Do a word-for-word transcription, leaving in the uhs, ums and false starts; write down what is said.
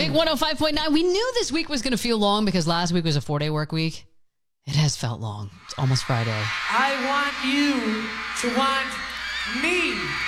Big one oh five point nine. We knew this week was going to feel long because last week was a four-day work week. It has felt long. It's almost Friday. I want you to want me.